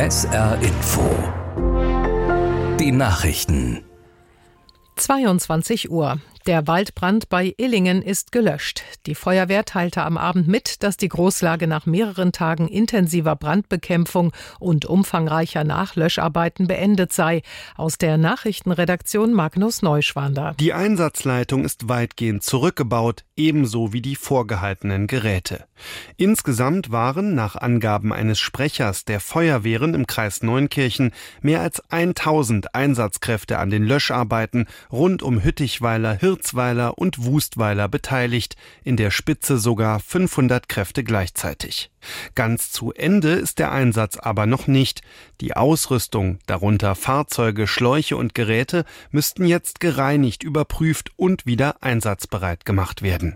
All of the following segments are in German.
SR Info. Die Nachrichten. 22 Uhr. Der Waldbrand bei Illingen ist gelöscht. Die Feuerwehr teilte am Abend mit, dass die Großlage nach mehreren Tagen intensiver Brandbekämpfung und umfangreicher Nachlöscharbeiten beendet sei. Aus der Nachrichtenredaktion Magnus Neuschwander. Die Einsatzleitung ist weitgehend zurückgebaut, ebenso wie die vorgehaltenen Geräte. Insgesamt waren, nach Angaben eines Sprechers der Feuerwehren im Kreis Neunkirchen, mehr als 1000 Einsatzkräfte an den Löscharbeiten rund um Hüttichweiler, Hirzweiler und Wustweiler beteiligt, in der Spitze sogar 500 Kräfte gleichzeitig. Ganz zu Ende ist der Einsatz aber noch nicht. Die Ausrüstung, darunter Fahrzeuge, Schläuche und Geräte, müssten jetzt gereinigt, überprüft und wieder einsatzbereit gemacht werden.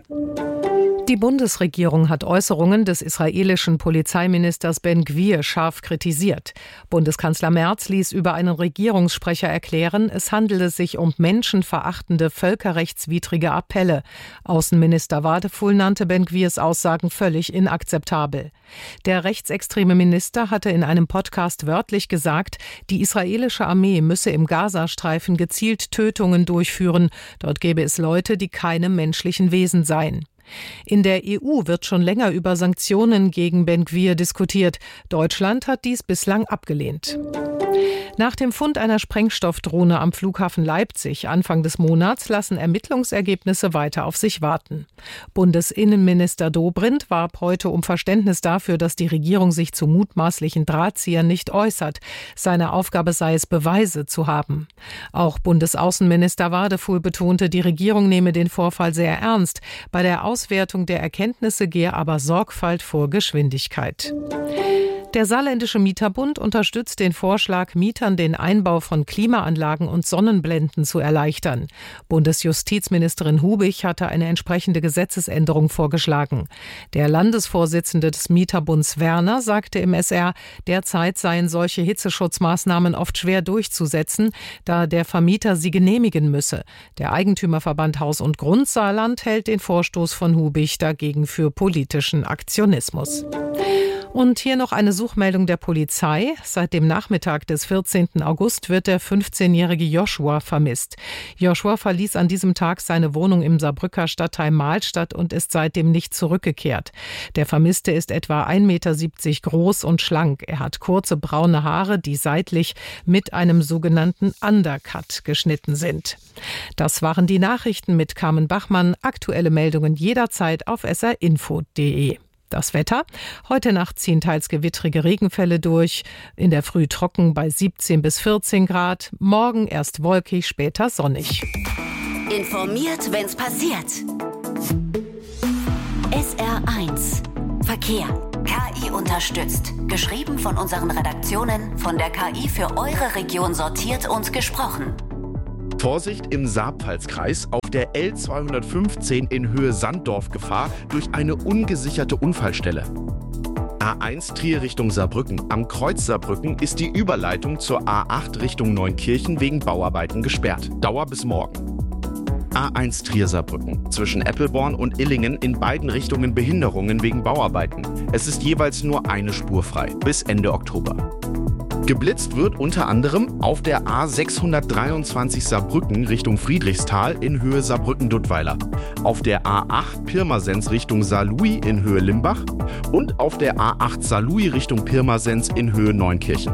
Die Bundesregierung hat Äußerungen des israelischen Polizeiministers Ben-Gvir scharf kritisiert. Bundeskanzler Merz ließ über einen Regierungssprecher erklären, es handele sich um menschenverachtende, völkerrechtswidrige Appelle. Außenminister Wadefuhl nannte Ben-Gvirs Aussagen völlig inakzeptabel. Der rechtsextreme Minister hatte in einem Podcast wörtlich gesagt, die israelische Armee müsse im Gazastreifen gezielt Tötungen durchführen. Dort gäbe es Leute, die keine menschlichen Wesen seien. In der EU wird schon länger über Sanktionen gegen Ben-Gvir diskutiert. Deutschland hat dies bislang abgelehnt. Nach dem Fund einer Sprengstoffdrohne am Flughafen Leipzig Anfang des Monats lassen Ermittlungsergebnisse weiter auf sich warten. Bundesinnenminister Dobrindt warb heute um Verständnis dafür, dass die Regierung sich zu mutmaßlichen Drahtziehern nicht äußert. Seine Aufgabe sei es, Beweise zu haben. Auch Bundesaußenminister Wadefuhl betonte, die Regierung nehme den Vorfall sehr ernst. Bei der Auswertung der Erkenntnisse gehe aber Sorgfalt vor Geschwindigkeit. Der Saarländische Mieterbund unterstützt den Vorschlag, Mietern den Einbau von Klimaanlagen und Sonnenblenden zu erleichtern. Bundesjustizministerin Hubich hatte eine entsprechende Gesetzesänderung vorgeschlagen. Der Landesvorsitzende des Mieterbunds Werner sagte im SR, derzeit seien solche Hitzeschutzmaßnahmen oft schwer durchzusetzen, da der Vermieter sie genehmigen müsse. Der Eigentümerverband Haus und Grund Saarland hält den Vorstoß von Hubich dagegen für politischen Aktionismus. Und hier noch eine Suchmeldung der Polizei. Seit dem Nachmittag des 14. August wird der 15-jährige Joshua vermisst. Joshua verließ an diesem Tag seine Wohnung im Saarbrücker Stadtteil Mahlstadt und ist seitdem nicht zurückgekehrt. Der Vermisste ist etwa 1,70 Meter groß und schlank. Er hat kurze braune Haare, die seitlich mit einem sogenannten Undercut geschnitten sind. Das waren die Nachrichten mit Carmen Bachmann. Aktuelle Meldungen jederzeit auf srinfo.de. Das Wetter. Heute Nacht ziehen teils gewittrige Regenfälle durch. In der Früh trocken bei 17 bis 14 Grad. Morgen erst wolkig, später sonnig. Informiert, wenn's passiert. SR1 Verkehr. KI unterstützt. Geschrieben von unseren Redaktionen, von der KI für eure Region sortiert und gesprochen. Vorsicht im Saarpfalzkreis, auf der L215 in Höhe Sanddorf Gefahr durch eine ungesicherte Unfallstelle. A1 Trier Richtung Saarbrücken. Am Kreuz Saarbrücken ist die Überleitung zur A8 Richtung Neunkirchen wegen Bauarbeiten gesperrt. Dauer bis morgen. A1 Trier Saarbrücken. Zwischen Eppelborn und Illingen in beiden Richtungen Behinderungen wegen Bauarbeiten. Es ist jeweils nur eine Spur frei, bis Ende Oktober. Geblitzt wird unter anderem auf der A623 Saarbrücken Richtung Friedrichsthal in Höhe Saarbrücken-Duttweiler, auf der A8 Pirmasens Richtung Saarlouis in Höhe Limbach und auf der A8 Saarlouis Richtung Pirmasens in Höhe Neunkirchen.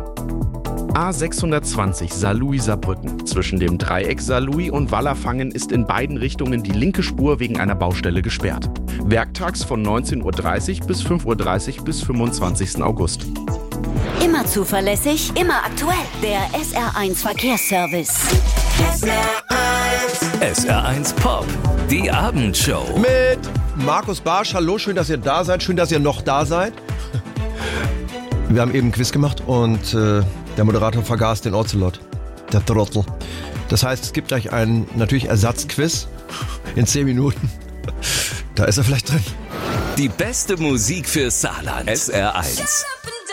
A620 Saarlouis-Saarbrücken. Zwischen dem Dreieck Saarlouis und Wallerfangen ist in beiden Richtungen die linke Spur wegen einer Baustelle gesperrt. Werktags von 19.30 Uhr bis 5.30 Uhr bis 25. August. Immer zuverlässig, immer aktuell. Der SR1 Verkehrsservice. SR1 Pop, die Abendshow. Mit Markus Barsch. Hallo, schön, dass ihr da seid. Schön, dass ihr noch da seid. Wir haben eben ein Quiz gemacht und der Moderator vergaß den Ocelot. Der Trottel. Das heißt, es gibt gleich ein natürlich Ersatzquiz in 10 Minuten. Da ist er vielleicht drin. Die beste Musik für Saarland. SR1.